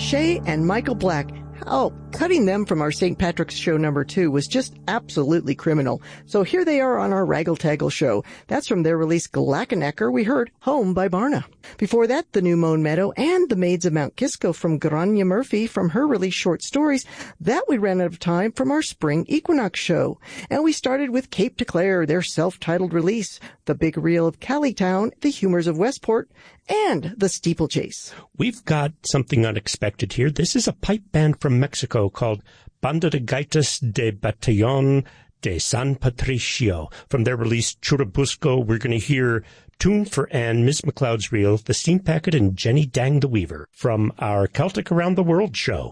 Shay and Michael Black. Oh, cutting them from our St. Patrick's Show number 2 was just absolutely criminal. So here they are on our Raggle Taggle show. That's from their release Glackenecker. We heard Home by Barna. Before that, the New Mown Meadow and the Maids of Mount Kisco from Grania Murphy from her release Short Stories. That we ran out of time from our Spring Equinox show. And we started with Cape to Clare, their self-titled release, The Big Reel of Callitown, The Humors of Westport, and The Steeplechase. We've got something unexpected here. This is a pipe band from Mexico called Banda de Gaitas de Batallón de San Patricio. From their release Churubusco, we're going to hear Tune for Anne, Miss McLeod's Reel, The Steam Packet, and Jenny Dang the Weaver from our Celtic Around the World show.